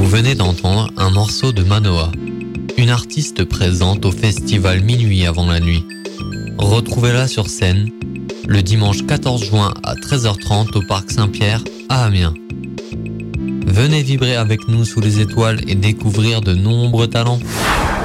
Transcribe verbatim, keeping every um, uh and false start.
Vous venez d'entendre un morceau de Manoa, une artiste présente au festival Minuit avant la nuit. Retrouvez-la sur scène le dimanche quatorze juin à treize heures trente au Parc Saint-Pierre à Amiens. Venez vibrer avec nous sous les étoiles et découvrir de nombreux talents.